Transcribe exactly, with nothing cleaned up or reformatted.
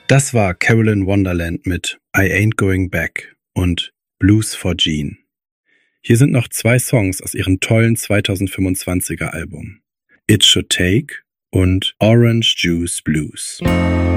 Das war Carolyn Wonderland mit I Ain't Going Back und Blues for Jean. Hier sind noch zwei Songs aus ihrem tollen zweitausendfünfundzwanziger Album. It Should Take und Orange Juice Blues.